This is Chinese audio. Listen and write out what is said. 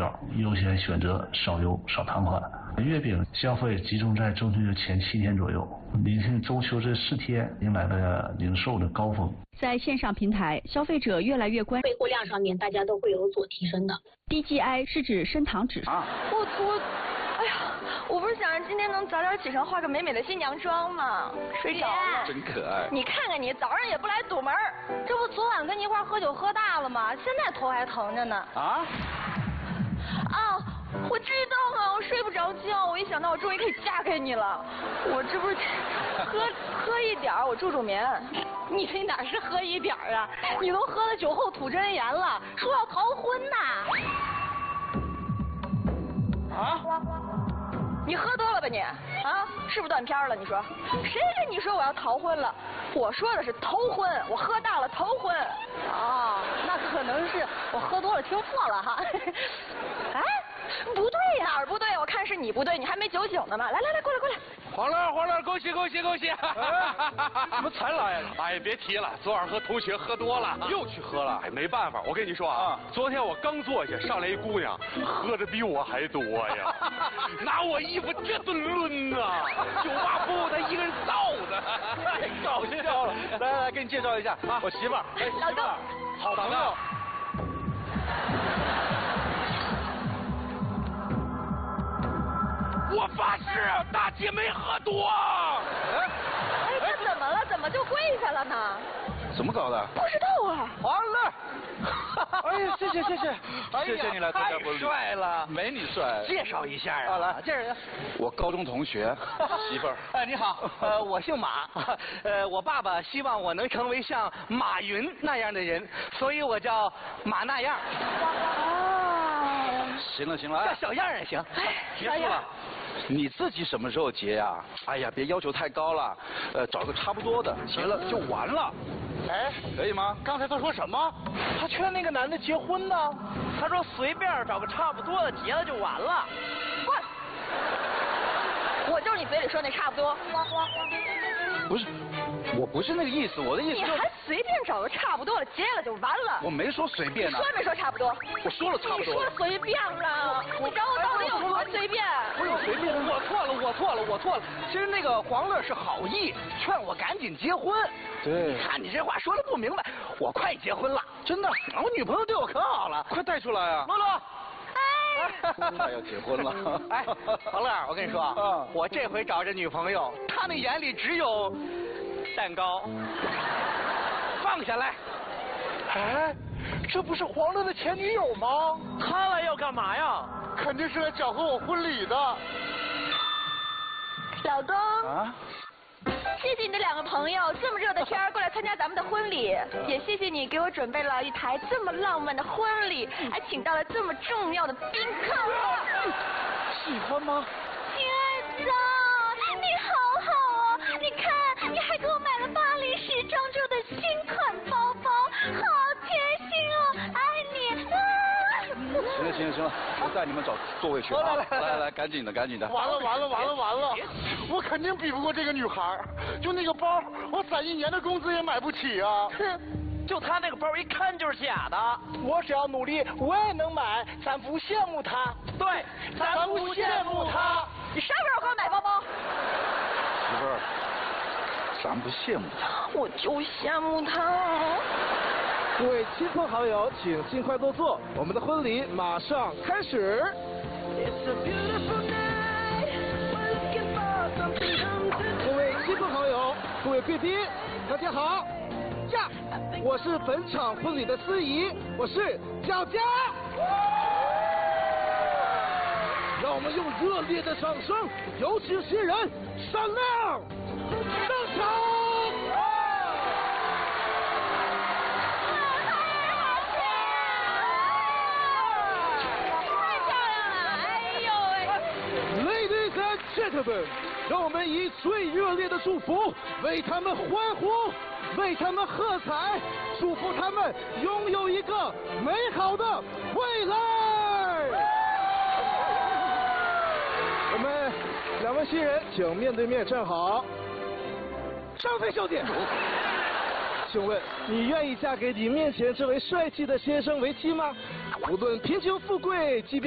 票，优先选择少油少糖款。月饼消费集中在中秋节前7天左右，临近中秋这4天迎来了零售的高峰。 在线上平台，消费者越来越关备货量上面，大家都会有所提升的。 DGI 是指升糖指数。 哎呀，我不是想着今天能早点起床，化个美美的新娘妆吗？睡着了。 真可爱。 你看看你，早上也不来堵门，这不昨晚跟你一块喝酒喝大了吗？现在头还疼着呢。 啊？ 我知道啊，我睡不着觉，我一想到我终于可以嫁给你了，我这不是喝一点我助眠。你哪是喝一点啊？你都喝了酒后吐真言了，说要逃婚呐。 啊？ 你喝多了吧你？是不是断片了？你说，谁跟你说我要逃婚了？我说的是头婚，我喝大了头婚。那可能是我喝多了听错了哈。哎，不对呀，哪儿不对？我看是你不对，你还没酒醒呢嘛。来，过来。 黄乐，恭喜！怎么才来呀？哎，别提了，昨晚和同学喝多了，又去喝了。哎，没办法，我跟你说啊，昨天我刚坐下，上来一姑娘，喝的比我还多呀，拿我衣服这顿抡呐，酒吧服务他一个人造的，太搞笑了。来，给你介绍一下啊，我媳妇儿， 老公， 好朋友。我发誓，大姐没喝多。 这怎么了？怎么就跪下了呢？ 怎么搞的？ 不知道啊。 黄乐。哎呀，谢谢，谢谢你来参加婚礼。 太帅了， 没你帅。 介绍一下啊， 来， 介绍一下。 我高中同学媳妇儿。 哎，你好，我姓马，我爸爸希望我能成为像马云那样的人，所以我叫马那样。 行了， 叫小样也行。 结束了。你自己什么时候结呀？哎呀，别要求太高了，找个差不多的，结了就完了。 哎， 可以吗？ 刚才他说什么？他劝那个男的结婚呢。他说随便找个差不多的结了就完了。 滚！我就是你嘴里说那差不多。 不是，我不是那个意思，我的意思就是。 你还随便找个差不多的结了就完了。 我没说随便呢。 你说没说差不多？ 我说了差不多。 你说随便了。你找我到底有什么随便？ 不是随便，我错了。其实那个黄乐是好意，劝我赶紧结婚。 对。 看你这话说的不明白，我快结婚了，真的，我女朋友对我可好了。 快带出来啊！ 露露。 他要结婚了。 哎，黄乐，我跟你说，我这回找这女朋友，她那眼里只有蛋糕。放下来。 哎，这不是黄乐的前女友吗？ 她来要干嘛呀？ 肯定是来搅和我婚礼的。 老公。 啊？ 谢谢你的2个朋友这么热的天过来参加咱们的婚礼，也谢谢你给我准备了一台这么浪漫的婚礼，还请到了这么重要的宾客。 喜欢吗？ 亲爱的，你好好啊！你看，你还给我买了巴黎时装周的新款包包，好贴心哦，爱你啊！ 行了，我带你们找座位去啊！来，赶紧的。 完了！我肯定比不过这个女孩，就那个包，我攒1年的工资也买不起啊！ 哼，就她那个包一看就是假的。 我只要努力，我也能买，咱不羡慕她。 对，咱不羡慕她。 你什么时候给我买包包？ 媳妇儿，咱不羡慕她。 我就羡慕她。 各位亲朋好友，请尽快落座，我们的婚礼马上开始。各位亲朋好友，各位贵宾，大家好呀！我是本场婚礼的司仪，我是小佳。让我们用热烈的掌声，有请新人闪亮登场。Gentlemen， 让我们以最热烈的祝福为他们欢呼，为他们喝彩，祝福他们拥有一个美好的未来。我们2位新人，请面对面站好。张飞小姐，请问你愿意嫁给你面前这位帅气的先生为妻吗？无论贫穷富贵，即便